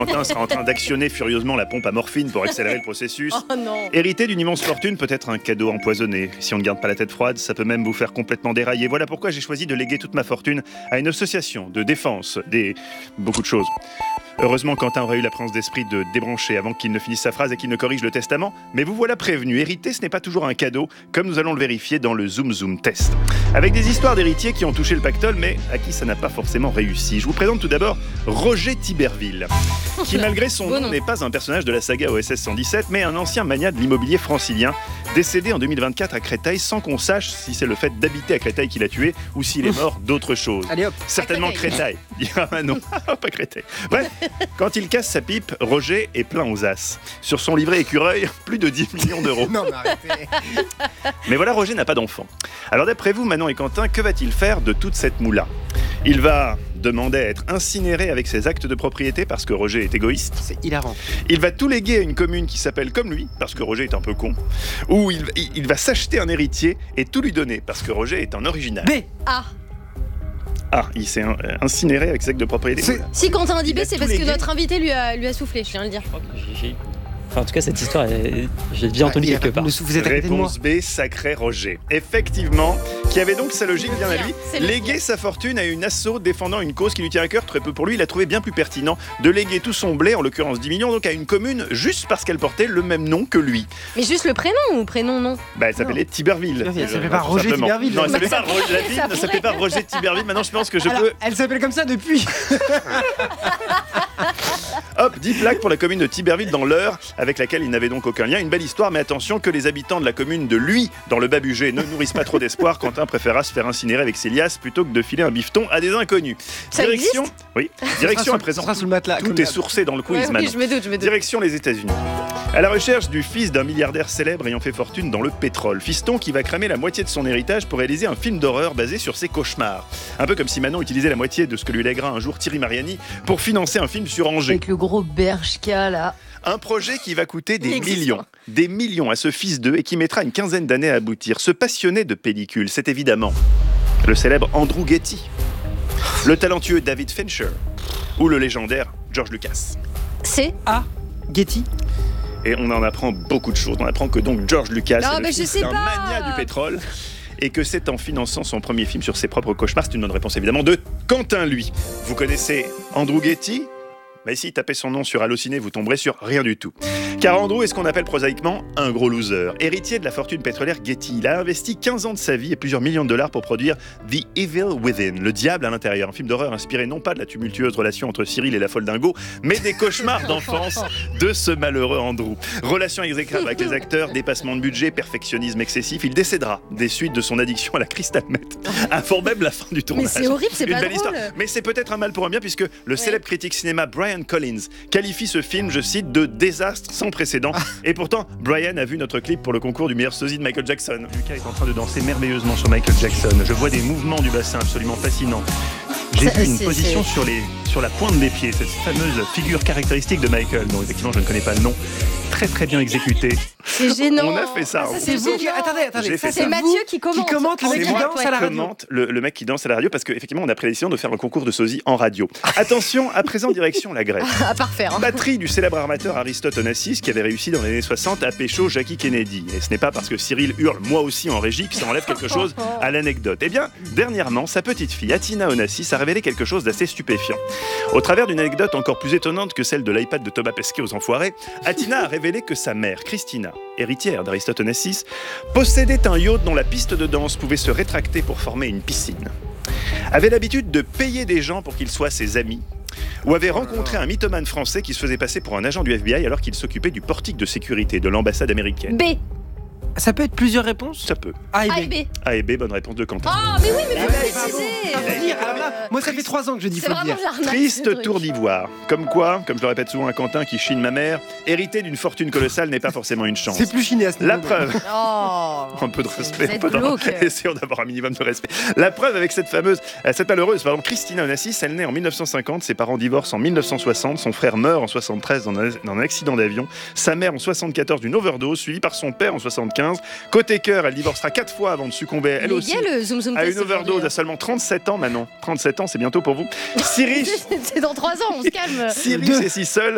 Quentin sera en train d'actionner furieusement la pompe à morphine pour accélérer le processus. Oh non. Hériter d'une immense fortune peut être un cadeau empoisonné. Si on ne garde pas la tête froide, ça peut même vous faire complètement dérailler. Voilà pourquoi j'ai choisi de léguer toute ma fortune à une association de défense beaucoup de choses. Heureusement, Quentin aurait eu la présence d'esprit de débrancher avant qu'il ne finisse sa phrase et qu'il ne corrige le testament. Mais vous voilà prévenu, hériter, ce n'est pas toujours un cadeau, comme nous allons le vérifier dans le Zoom Zoom test. Avec des histoires d'héritiers qui ont touché le pactole, mais à qui ça n'a pas forcément réussi. Je vous présente tout d'abord Roger Tiberville, qui malgré son nom n'est pas un personnage de la saga OSS 117, mais un ancien magnat de l'immobilier francilien, décédé en 2024 à Créteil sans qu'on sache si c'est le fait d'habiter à Créteil qui l'a tué ou s'il est mort d'autre chose. Allez hop. Certainement Créteil. Ah non, pas Créteil. Bref, quand il casse sa pipe, Roger est plein aux as. Sur son livret écureuil, plus de 10 millions d'euros. Non, mais arrêtez. Mais voilà, Roger n'a pas d'enfant. Alors d'après vous, Manon et Quentin, que va-t-il faire de toute cette moula ? Il va demander à être incinéré avec ses actes de propriété parce que Roger est égoïste. C'est hilarant. Il va tout léguer à une commune qui s'appelle comme lui, parce que Roger est un peu con. Ou il va s'acheter un héritier et tout lui donner, parce que Roger est un original. B. Ah, il s'est incinéré avec ses actes de propriété. Si Quentin a dit B, Il a c'est tout parce que légué. notre invité lui a soufflé, je viens de le dire. Enfin, en tout cas, cette histoire, j'ai déjà entendu quelque part. Vous êtes à côté de moi. Réponse B, sacré Roger. Effectivement, qui avait donc sa logique bien à lui, C'est le léguer sa fortune à une asso défendant une cause qui lui tient à cœur. Très peu pour lui, il a trouvé bien plus pertinent de léguer tout son blé, en l'occurrence 10 millions, donc à une commune juste parce qu'elle portait le même nom que lui. Mais juste le prénom ou prénom non? Bah, elle s'appelait Tiberville. Elle s'appelait pas tout Roger simplement. Tiberville. Non, elle s'appelait Ça pas Roger. La ville ça ne s'appelait pas Roger Tiberville. Maintenant, je pense que je Alors, peux. elle s'appelle comme ça depuis. Hop, 10 plaques pour la commune de Tiberville dans l'Eure, avec laquelle il n'avait donc aucun lien. Une belle histoire, mais attention que les habitants de la commune de Lui, dans le Bas-Bugey, ne nourrissent pas trop d'espoir. Quentin préférera se faire incinérer avec ses liasses plutôt que de filer un bifton à des inconnus. Ça Direction, existe oui, direction à présent. Ça sera sous le matelas. Tout est sourcé dans le quiz, Ouais, oui, Manon. je me doute. Direction les États-Unis. À la recherche du fils d'un milliardaire célèbre ayant fait fortune dans le pétrole. Fiston qui va cramer la moitié de son héritage pour réaliser un film d'horreur basé sur ses cauchemars. Un peu comme si Manon utilisait la moitié de ce que lui lèguera un jour Thierry Mariani pour financer un film sur Angers. Avec le gros Bershka là. Un projet qui va coûter Inexistant. des millions à ce fils d'eux et qui mettra une quinzaine d'années à aboutir. Ce passionné de pellicule, c'est évidemment le célèbre Andrew Getty, le talentueux David Fincher ou le légendaire George Lucas. C'est Getty. Et on en apprend beaucoup de choses. On apprend que donc George Lucas Non, est le mais je fils sais d'un pas. mania du pétrole et que c'est en finançant son premier film sur ses propres cauchemars, c'est une bonne réponse évidemment, de Quentin Lui. Vous connaissez Andrew Getty ? Mais si tapez son nom sur Allociné, vous tomberez sur rien du tout. Car Andrew est ce qu'on appelle prosaïquement un gros loser. Héritier de la fortune pétrolière Getty, il a investi 15 ans de sa vie et plusieurs millions de dollars pour produire The Evil Within, le diable à l'intérieur. Un film d'horreur inspiré non pas de la tumultueuse relation entre Cyril et la folle dingo, mais des cauchemars d'enfance de ce malheureux Andrew. Relation exécrable avec les acteurs, dépassement de budget, perfectionnisme excessif. Il décédera des suites de son addiction à la crystal meth, avant même la fin du tournage. Mais c'est horrible, c'est Une pas belle drôle. histoire. Mais c'est peut-être un mal pour un bien puisque le célèbre critique cinéma Brian Collins qualifie ce film, je cite, de désastre sans précédent. Et pourtant, Brian a vu notre clip pour le concours du meilleur sosie de Michael Jackson. Lucas est en train de danser merveilleusement sur Michael Jackson. Je vois des mouvements du bassin absolument fascinants. J'ai vu une position sur la pointe des pieds, cette fameuse figure caractéristique de Michael, dont effectivement je ne connais pas le nom, très très bien exécutée. C'est gênant. On a fait ça. C'est vous qui. Attendez. J'ai fait C'est ça. Mathieu qui commente. Qui commente le mec C'est qui moi danse à la qui radio. commente le mec qui danse à la radio parce qu'effectivement on a pris la décision de faire un concours de sosie en radio. Attention, à présent direction la Grèce. À part faire. Batterie du célèbre armateur Aristote Onassis qui avait réussi dans les années 60 à pécho Jackie Kennedy. Et ce n'est pas parce que Cyril hurle moi aussi en régie que ça enlève quelque chose à l'anecdote. Eh bien, dernièrement, sa petite fille Atina Onassis a révélé quelque chose d'assez stupéfiant. Au travers d'une anecdote encore plus étonnante que celle de l'iPad de Thomas Pesquet aux Enfoirés, Atina a révélé que sa mère, Christina, héritière d'Aristote Onassis, possédait un yacht dont la piste de danse pouvait se rétracter pour former une piscine. Avait l'habitude de payer des gens pour qu'ils soient ses amis, ou avait rencontré un mythomane français qui se faisait passer pour un agent du FBI alors qu'il s'occupait du portique de sécurité de l'ambassade américaine. B. Ça peut être plusieurs réponses. Ça peut. A et A et B. B. A et B, bonne réponse de Quentin. Ah, mais oui, mais Ah faut ouais, préciser. Alors là, moi ça fait 3 ans que je dis C'est faut le vraiment dire. l'arnaque. ce Triste truc. tour d'ivoire. Comme quoi, comme je le répète souvent à Quentin qui chine ma mère, hériter d'une fortune colossale n'est pas forcément une chance. C'est plus chiné à ce La niveau. preuve, Oh. un peu de respect, Vous un êtes peu glauque. essayons d'avoir un minimum de respect. La preuve avec cette malheureuse, Christina Onassis, elle naît en 1950, ses parents divorcent en 1960, son frère meurt en 73 dans un accident d'avion, sa mère en 74 d'une overdose, suivie par son père en 75. Côté cœur, elle divorcera 4 fois avant de succomber, elle Il est aussi, gay, le zoom zoom à test une overdose aujourd'hui. à seulement 37 ans, Manon. 37 ans, c'est bientôt pour vous. Si riche, C'est dans 3 ans, on se calme. si riche et si seule